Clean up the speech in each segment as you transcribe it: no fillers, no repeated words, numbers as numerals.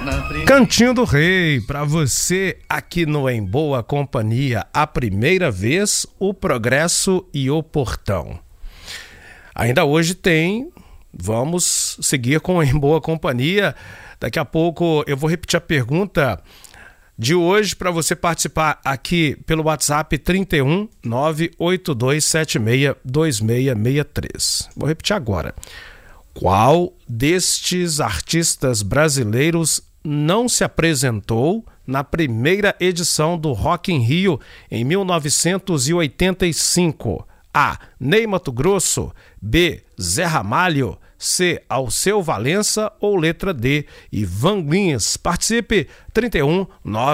Cantinho do Rei, para você aqui no Em Boa Companhia, a primeira vez, o Progresso e o Portão. Ainda hoje tem, vamos seguir com Em Boa Companhia. Daqui a pouco eu vou repetir a pergunta de hoje para você participar aqui pelo WhatsApp 31 98276 2663. Vou repetir agora. Qual destes artistas brasileiros não se apresentou na primeira edição do Rock in Rio em 1985? A. Ney Matogrosso. B. Zé Ramalho. C. Alceu Valença. Ou letra D. Ivan Lins. Participe. 31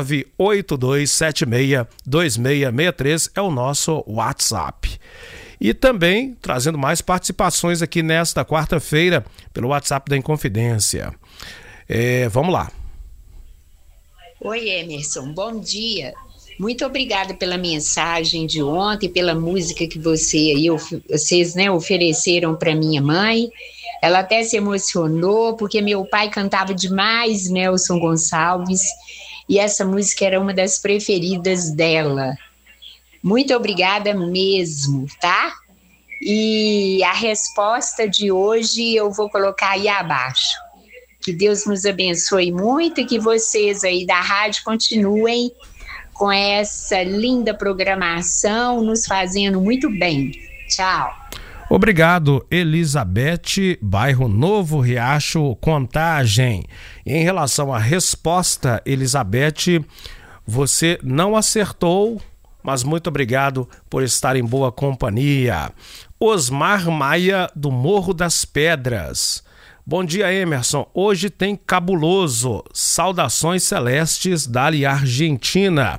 98276 2663 é o nosso WhatsApp. E também trazendo mais participações aqui nesta quarta-feira pelo WhatsApp da Inconfidência. Vamos lá. Oi, Emerson, bom dia. Muito obrigada pela mensagem de ontem, pela música que vocês ofereceram para minha mãe. Ela até se emocionou, porque meu pai cantava demais Nelson Gonçalves, e essa música era uma das preferidas dela. Muito obrigada mesmo, tá? E a resposta de hoje eu vou colocar aí abaixo. Que Deus nos abençoe muito e que vocês aí da rádio continuem com essa linda programação, nos fazendo muito bem. Tchau. Obrigado, Elizabeth, bairro Novo Riacho, Contagem. Em relação à resposta, Elizabeth, você não acertou, mas muito obrigado por estar em boa companhia. Osmar Maia, do Morro das Pedras. Bom dia, Emerson. Hoje tem Cabuloso. Saudações celestes dali Argentina.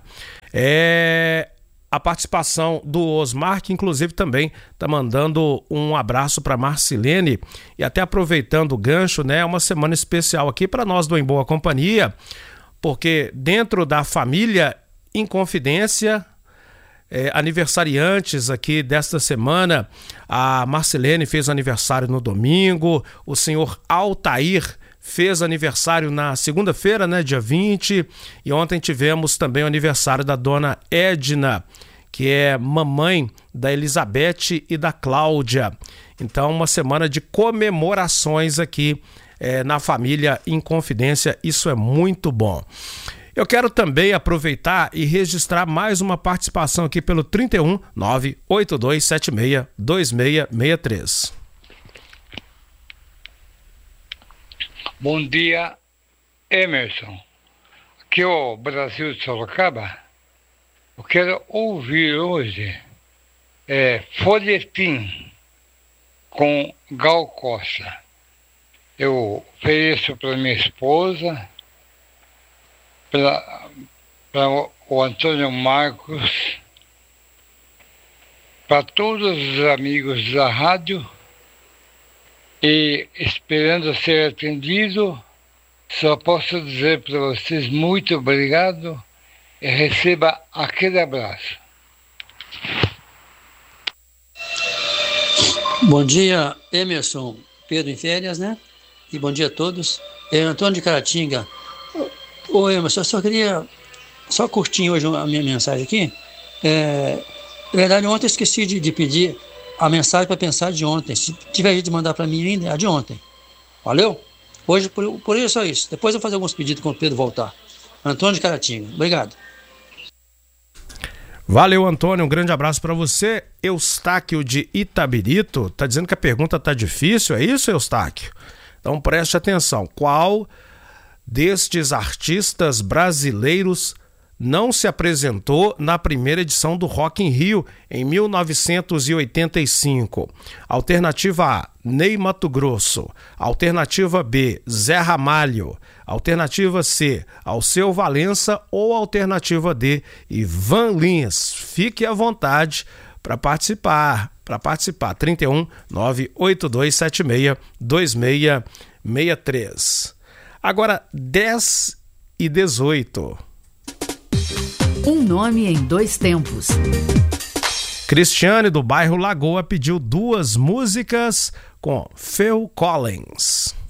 A participação do Osmar, que inclusive também está mandando um abraço para Marcilene. E até aproveitando o gancho, né? Uma semana especial aqui para nós do Em Boa Companhia, porque dentro da família Inconfidência, aniversariantes aqui desta semana, a Marcilene fez aniversário no domingo, o senhor Altair fez aniversário na segunda-feira, né, dia 20, e ontem tivemos também o aniversário da dona Edna, que é mamãe da Elizabeth e da Cláudia. Então, uma semana de comemorações aqui na família Inconfidência, isso é muito bom. Eu quero também aproveitar e registrar mais uma participação aqui pelo 31 98276 2663. Bom dia, Emerson. Aqui é o Brasil de Sorocaba. Eu quero ouvir hoje Folhetim com Gal Costa. Eu ofereço para minha esposa, para o Antônio Marcos, para todos os amigos da rádio, e esperando ser atendido, só posso dizer para vocês muito obrigado e receba aquele abraço. Bom dia, Emerson, Pedro em férias, né? E bom dia a todos. Antônio de Caratinga. Ô Emerson, eu só queria, só curtinho hoje a minha mensagem aqui. Na verdade, ontem eu esqueci de pedir a mensagem para pensar de ontem. Se tiver jeito de mandar para mim ainda, é a de ontem. Valeu? Hoje, por hoje é só isso. Depois eu vou fazer alguns pedidos quando o Pedro voltar. Antônio de Caratinga. Obrigado. Valeu, Antônio. Um grande abraço para você. Eustáquio de Itabirito tá dizendo que a pergunta tá difícil. É isso, Eustáquio? Então preste atenção. Qual destes artistas brasileiros não se apresentou na primeira edição do Rock in Rio em 1985? Alternativa A, Ney Matogrosso. Alternativa B, Zé Ramalho. Alternativa C, Alceu Valença. Ou alternativa D, Ivan Lins. Fique à vontade para participar. 31 98276 2663. Agora 10h18. Um nome em dois tempos. Cristiane, do bairro Lagoa, pediu duas músicas com Phil Collins.